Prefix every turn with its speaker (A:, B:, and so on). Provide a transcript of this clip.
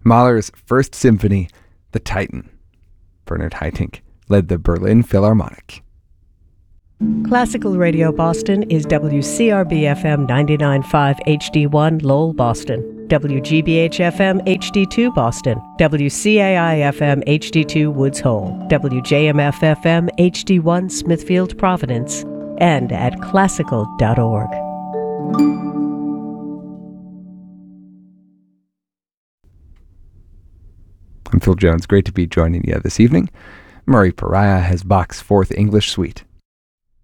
A: Mahler's First Symphony, The Titan. Bernard Haitink led the Berlin Philharmonic.
B: Classical Radio Boston is WCRB-FM 99.5 HD1 Lowell, Boston, WGBH-FM HD2 Boston, WCAI-FM HD2 Woods Hole, WJMF-FM HD1 Smithfield, Providence, and at classical.org.
A: I'm Phil Jones. Great to be joining you this evening. Murray Pariah has Bach's Fourth English Suite.